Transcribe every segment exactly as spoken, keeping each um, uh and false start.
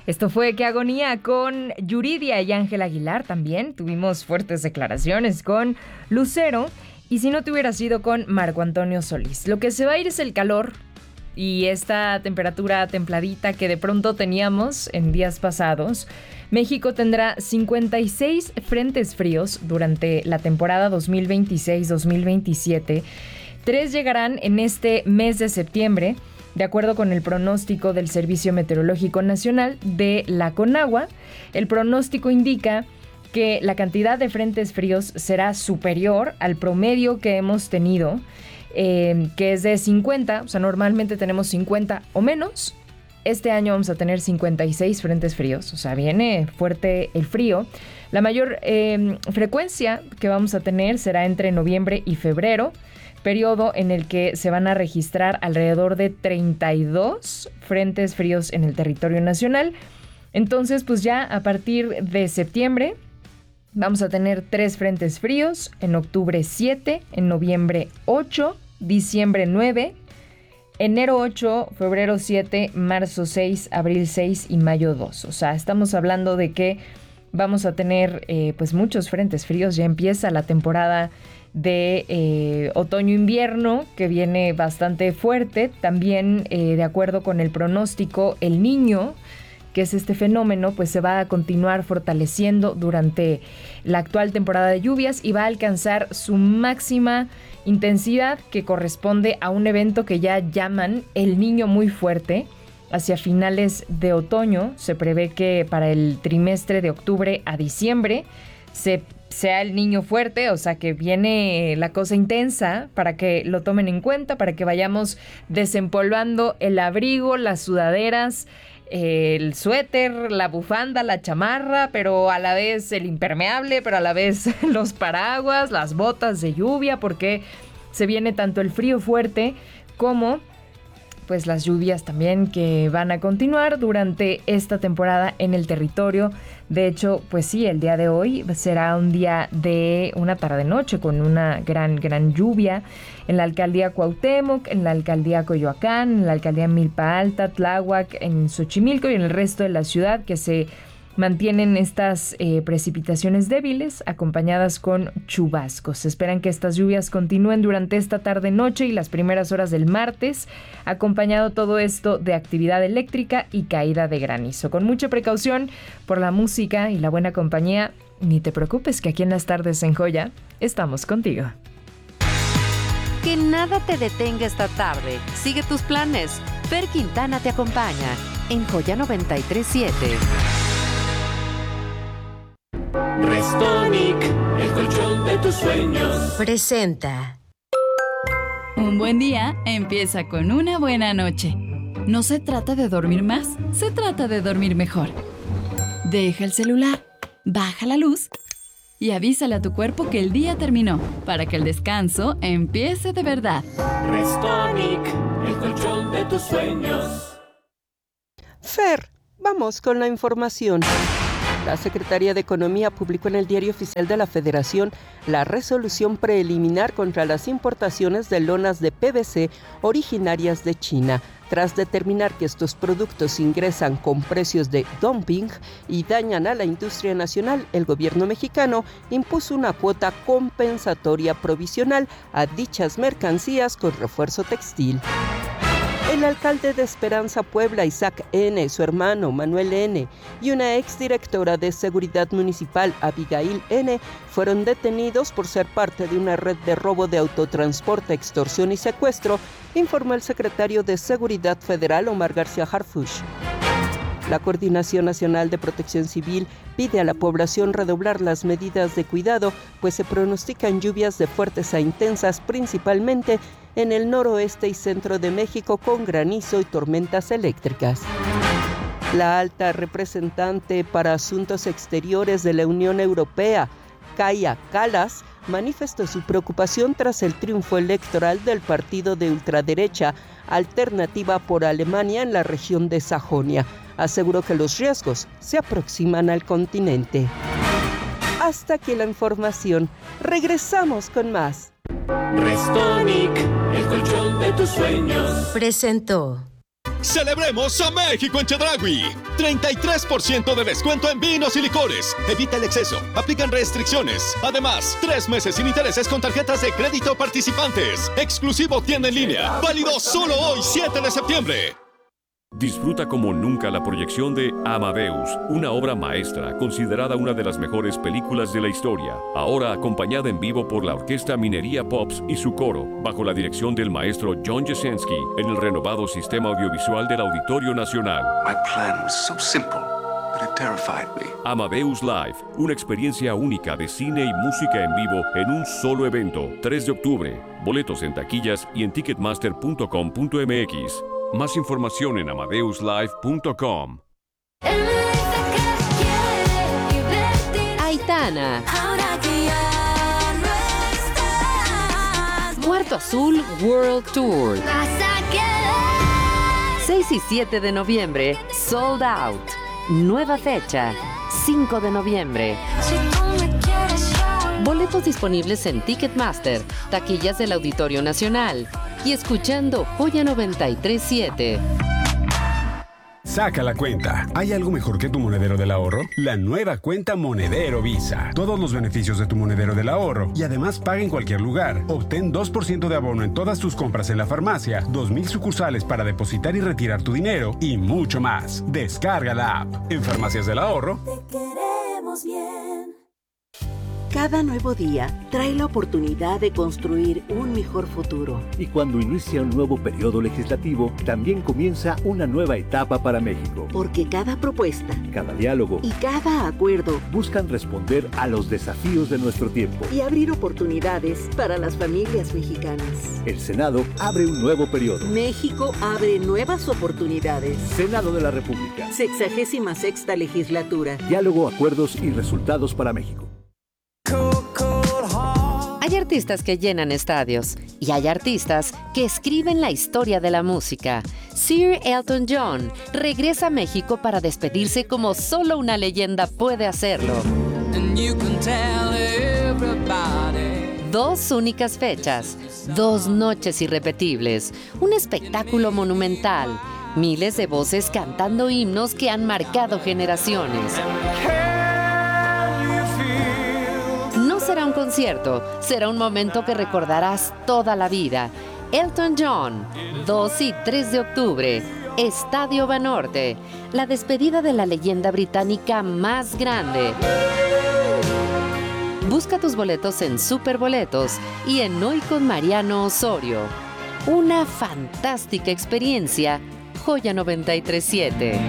Esto fue Qué Agonía con Yuridia y Ángel Aguilar también. Tuvimos fuertes declaraciones con Lucero. Y si no te hubieras ido con Marco Antonio Solís. Lo que se va a ir es el calor y esta temperatura templadita que de pronto teníamos en días pasados. México tendrá cincuenta y seis frentes fríos durante la temporada dos mil veintiséis dos mil veintisiete. Tres llegarán en este mes de septiembre, de acuerdo con el pronóstico del Servicio Meteorológico Nacional de la Conagua. El pronóstico indica que la cantidad de frentes fríos será superior al promedio que hemos tenido, eh, que es de cincuenta, o sea, normalmente tenemos cincuenta o menos. Este año vamos a tener cincuenta y seis frentes fríos, o sea, viene fuerte el frío. La mayor eh, frecuencia que vamos a tener será entre noviembre y febrero, periodo en el que se van a registrar alrededor de treinta y dos frentes fríos en el territorio nacional. Entonces, pues ya a partir de septiembre vamos a tener tres frentes fríos, en octubre siete, en noviembre ocho, diciembre nueve, enero ocho, febrero siete, marzo seis, abril seis y mayo dos. O sea, estamos hablando de que vamos a tener eh, pues muchos frentes fríos. Ya empieza la temporada de eh, otoño-invierno, que viene bastante fuerte. También, eh, de acuerdo con el pronóstico, el Niño, que es este fenómeno, pues se va a continuar fortaleciendo durante la actual temporada de lluvias y va a alcanzar su máxima intensidad, que corresponde a un evento que ya llaman el Niño muy fuerte. Hacia finales de otoño se prevé que para el trimestre de octubre a diciembre se sea el Niño fuerte, o sea que viene la cosa intensa, para que lo tomen en cuenta, para que vayamos desempolvando el abrigo, las sudaderas, el suéter, la bufanda, la chamarra, pero a la vez el impermeable, pero a la vez los paraguas, las botas de lluvia, porque se viene tanto el frío fuerte como pues las lluvias también, que van a continuar durante esta temporada en el territorio. De hecho, pues sí, el día de hoy será un día de una tarde-noche con una gran, gran lluvia en la alcaldía Cuauhtémoc, en la alcaldía Coyoacán, en la alcaldía Milpa Alta, Tláhuac, en Xochimilco y en el resto de la ciudad, que se mantienen estas eh, precipitaciones débiles acompañadas con chubascos. Se esperan que estas lluvias continúen durante esta tarde-noche y las primeras horas del martes, acompañado todo esto de actividad eléctrica y caída de granizo. Con mucha precaución por la música y la buena compañía, ni te preocupes, que aquí en Las Tardes en Joya estamos contigo. Que nada te detenga esta tarde. Sigue tus planes. Fer Quintana te acompaña en Joya noventa y tres punto siete. Restonic, el colchón de tus sueños, presenta. Un buen día empieza con una buena noche. No se trata de dormir más, se trata de dormir mejor. Deja el celular, baja la luz y avísale a tu cuerpo que el día terminó, para que el descanso empiece de verdad. Restonic, el colchón de tus sueños. Fer, vamos con la información. La Secretaría de Economía publicó en el Diario Oficial de la Federación la resolución preliminar contra las importaciones de lonas de P V C originarias de China, tras determinar que estos productos ingresan con precios de dumping y dañan a la industria nacional. El gobierno mexicano impuso una cuota compensatoria provisional a dichas mercancías con refuerzo textil. El alcalde de Esperanza, Puebla, Isaac N., su hermano Manuel N., y una exdirectora de Seguridad Municipal, Abigail N., fueron detenidos por ser parte de una red de robo de autotransporte, extorsión y secuestro, informó el secretario de Seguridad Federal, Omar García Harfuch. La Coordinación Nacional de Protección Civil pide a la población redoblar las medidas de cuidado, pues se pronostican lluvias de fuertes a intensas, principalmente en el noroeste y centro de México, con granizo y tormentas eléctricas. La alta representante para Asuntos Exteriores de la Unión Europea, Kaja Kallas, manifestó su preocupación tras el triunfo electoral del partido de ultraderecha Alternativa por Alemania en la región de Sajonia. Aseguró que los riesgos se aproximan al continente. Hasta aquí la información. Regresamos con más. Restonic, el colchón de tus sueños, presentó. ¡Celebremos a México en Chedraui! treinta y tres por ciento de descuento en vinos y licores. Evita el exceso. Aplican restricciones. Además, tres meses sin intereses con tarjetas de crédito participantes. Exclusivo tienda en línea. Válido solo hoy, siete de septiembre. Disfruta como nunca la proyección de Amadeus, una obra maestra considerada una de las mejores películas de la historia, ahora acompañada en vivo por la Orquesta Minería Pops y su coro, bajo la dirección del maestro John Jasinski, en el renovado sistema audiovisual del Auditorio Nacional. My plan was so simple, but it terrified me. Amadeus Live, una experiencia única de cine y música en vivo en un solo evento, tres de octubre. Boletos en taquillas y en ticketmaster punto com punto m x. Más información en amadeus live punto com. Aitana. Cuarto Azul World Tour. seis y siete de noviembre, Sold Out. Nueva fecha, cinco de noviembre. Boletos disponibles en Ticketmaster, taquillas del Auditorio Nacional y escuchando Joya noventa y tres punto siete. Saca la cuenta. ¿Hay algo mejor que tu monedero del ahorro? La nueva cuenta Monedero Visa. Todos los beneficios de tu monedero del ahorro y además paga en cualquier lugar. Obtén dos por ciento de abono en todas tus compras en la farmacia, dos mil sucursales para depositar y retirar tu dinero y mucho más. Descarga la app. En Farmacias del Ahorro. Te queremos bien. Cada nuevo día trae la oportunidad de construir un mejor futuro. Y cuando inicia un nuevo periodo legislativo, también comienza una nueva etapa para México. Porque cada propuesta, cada diálogo y cada acuerdo buscan responder a los desafíos de nuestro tiempo y abrir oportunidades para las familias mexicanas. El Senado abre un nuevo periodo. México abre nuevas oportunidades. Senado de la República. Sexagésima sexta legislatura. Diálogo, acuerdos y resultados para México. Hay artistas que llenan estadios y hay artistas que escriben la historia de la música. Sir Elton John regresa a México para despedirse como solo una leyenda puede hacerlo. Dos únicas fechas, dos noches irrepetibles, un espectáculo monumental, miles de voces cantando himnos que han marcado generaciones. No será un concierto, será un momento que recordarás toda la vida. Elton John, dos y tres de octubre, Estadio Banorte, la despedida de la leyenda británica más grande. Busca tus boletos en Superboletos y en Hoy con Mariano Osorio. Una fantástica experiencia, Joya noventa y tres punto siete.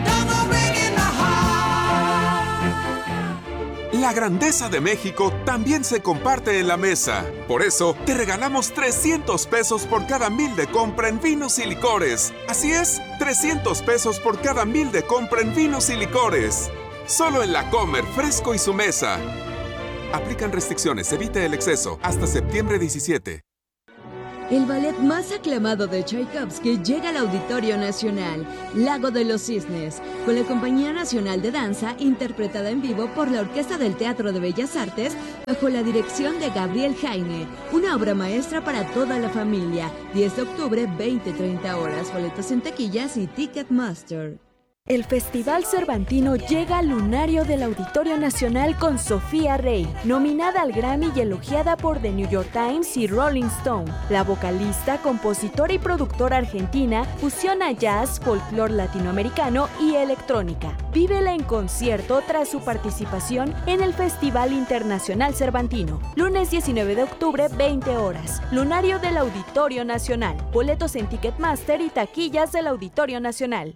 La grandeza de México también se comparte en la mesa. Por eso, te regalamos trescientos pesos por cada mil de compra en vinos y licores. Así es, trescientos pesos por cada mil de compra en vinos y licores. Solo en La Comer, Fresco y su mesa. Aplican restricciones, evite el exceso. Hasta septiembre diecisiete. El ballet más aclamado de Tchaikovsky llega al Auditorio Nacional, Lago de los Cisnes, con la Compañía Nacional de Danza, interpretada en vivo por la Orquesta del Teatro de Bellas Artes, bajo la dirección de Gabriel Jaime. Una obra maestra para toda la familia. diez de octubre, veinte a treinta horas. Boletos en taquillas y Ticketmaster. El Festival Cervantino llega al lunario del Auditorio Nacional con Sofía Rey, nominada al Grammy y elogiada por The New York Times y Rolling Stone. La vocalista, compositora y productora argentina fusiona jazz, folclore latinoamericano y electrónica. Vívela en concierto tras su participación en el Festival Internacional Cervantino. Lunes diecinueve de octubre, veinte horas. Lunario del Auditorio Nacional. Boletos en Ticketmaster y taquillas del Auditorio Nacional.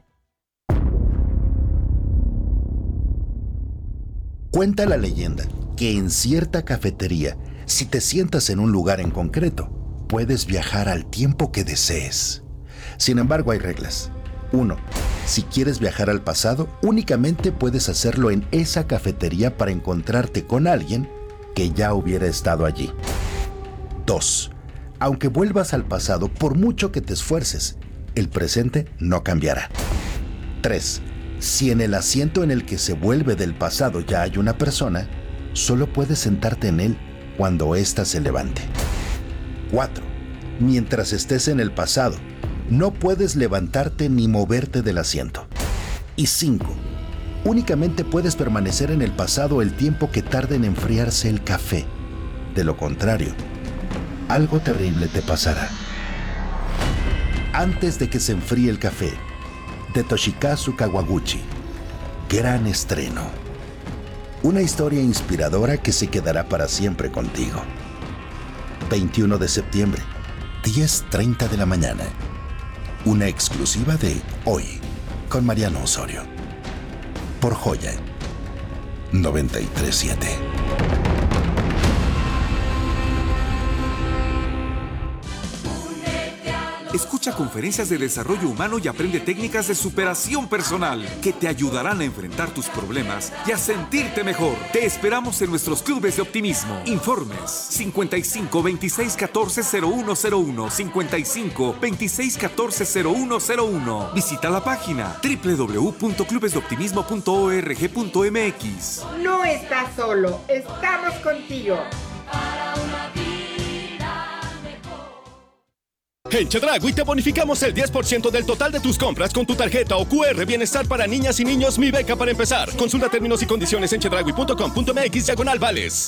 Cuenta la leyenda que en cierta cafetería, si te sientas en un lugar en concreto, puedes viajar al tiempo que desees. Sin embargo, hay reglas. uno. Si quieres viajar al pasado, únicamente puedes hacerlo en esa cafetería para encontrarte con alguien que ya hubiera estado allí. dos. Aunque vuelvas al pasado, por mucho que te esfuerces, el presente no cambiará. tres. Si en el asiento en el que se vuelve del pasado ya hay una persona, solo puedes sentarte en él cuando ésta se levante. cuatro. Mientras estés en el pasado, No puedes levantarte ni moverte del asiento. Y cinco. Únicamente puedes permanecer en el pasado el tiempo que tarde en enfriarse el café. De lo contrario, algo terrible te pasará. Antes de que se enfríe el café, de Toshikazu Kawaguchi. Gran estreno. Una historia inspiradora que se quedará para siempre contigo. veintiuno de septiembre, diez treinta de la mañana. Una exclusiva de Hoy, con Mariano Osorio. Por Joya noventa y tres siete. Escucha conferencias de desarrollo humano y aprende técnicas de superación personal que te ayudarán a enfrentar tus problemas y a sentirte mejor. Te esperamos en nuestros clubes de optimismo. Informes cincuenta y cinco, veintiséis, catorce, cero uno cero uno, cincuenta y cinco, veintiséis, catorce, cero uno cero uno. Visita la página doble u doble u doble u punto clubes de optimismo punto org punto m x. No estás solo, estamos contigo. En Chedraui te bonificamos el diez por ciento del total de tus compras con tu tarjeta o cu erre Bienestar para niñas y niños Mi Beca para empezar. Consulta términos y condiciones en chedraui punto com punto m x diagonal vales.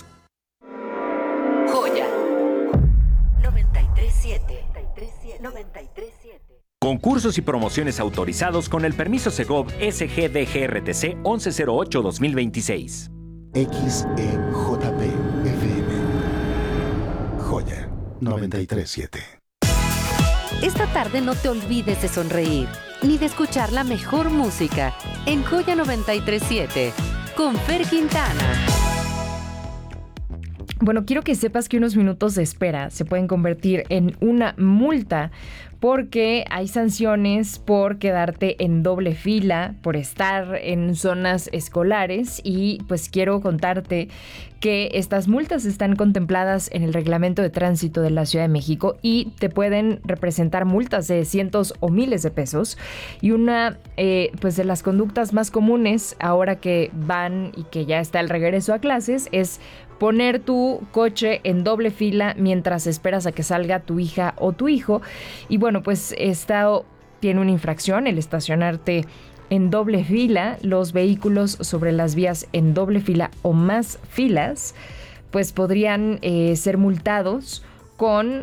Joya noventa y tres siete. noventa y tres siete. Concursos y promociones autorizados con el permiso Segov S G D G R T C once cero ocho dos mil veintiséis. X E J P F M. Joya noventa y tres siete. Esta tarde no te olvides de sonreír, ni de escuchar la mejor música en Joya noventa y tres siete, con Fer Quintana. Bueno, quiero que sepas que unos minutos de espera se pueden convertir en una multa porque hay sanciones por quedarte en doble fila, por estar en zonas escolares y pues quiero contarte que estas multas están contempladas en el Reglamento de Tránsito de la Ciudad de México y te pueden representar multas de cientos o miles de pesos. Y una eh, pues de las conductas más comunes ahora que van y que ya está el regreso a clases es poner tu coche en doble fila mientras esperas a que salga tu hija o tu hijo. Y bueno, pues esta tiene una infracción, el estacionarte en doble fila. Los vehículos sobre las vías en doble fila o más filas, pues podrían eh, ser multados con,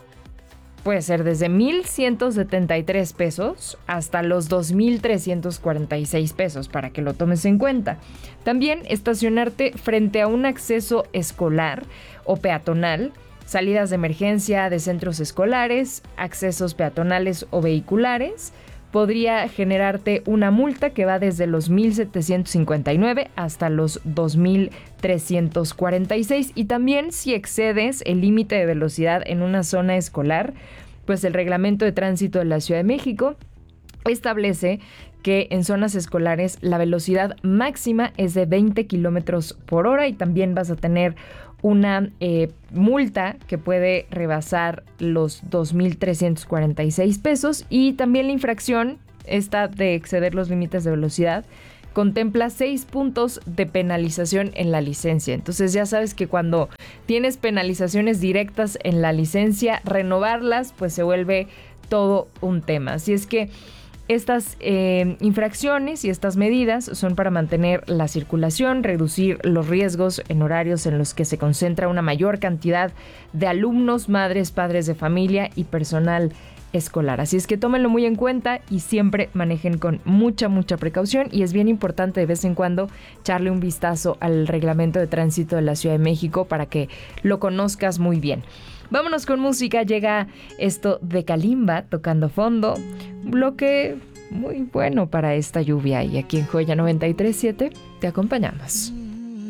puede ser desde mil ciento setenta y tres pesos hasta los dos mil trescientos cuarenta y seis pesos, para que lo tomes en cuenta. También estacionarte frente a un acceso escolar o peatonal, salidas de emergencia de centros escolares, accesos peatonales o vehiculares, podría generarte una multa que va desde los mil setecientos cincuenta y nueve hasta los dos mil trescientos cuarenta y seis. Y también si excedes el límite de velocidad en una zona escolar, pues el Reglamento de Tránsito de la Ciudad de México establece que en zonas escolares la velocidad máxima es de veinte kilómetros por hora y también vas a tener una eh, multa que puede rebasar los dos mil trescientos cuarenta y seis pesos. Y también la infracción esta de exceder los límites de velocidad contempla seis puntos de penalización en la licencia. Entonces ya sabes que cuando tienes penalizaciones directas en la licencia, renovarlas pues se vuelve todo un tema. Así es que estas eh, infracciones y estas medidas son para mantener la circulación, reducir los riesgos en horarios en los que se concentra una mayor cantidad de alumnos, madres, padres de familia y personal escolar. Así es que tómenlo muy en cuenta y siempre manejen con mucha, mucha precaución. Y es bien importante de vez en cuando echarle un vistazo al Reglamento de Tránsito de la Ciudad de México para que lo conozcas muy bien. Vámonos con música, llega esto de Kalimba tocando fondo, bloque muy bueno para esta lluvia y aquí en Joya noventa y tres siete te acompañamos.